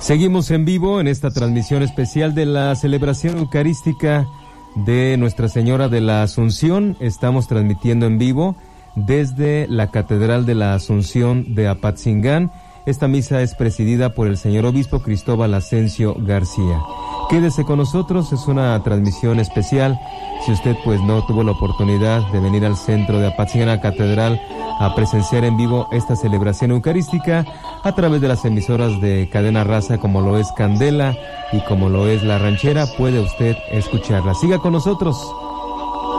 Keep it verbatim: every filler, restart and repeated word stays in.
Seguimos en vivo en esta transmisión especial de la celebración eucarística de Nuestra Señora de la Asunción. Estamos transmitiendo en vivo desde la Catedral de la Asunción de Apatzingán. Esta misa es presidida por el señor obispo Cristóbal Asensio García. Quédese con nosotros, es una transmisión especial. Si usted pues no tuvo la oportunidad de venir al centro de Apatzingán, a la Catedral, a presenciar en vivo esta celebración eucarística a través de las emisoras de Cadena Raza, como lo es Candela y como lo es La Ranchera, puede usted escucharla. Siga con nosotros.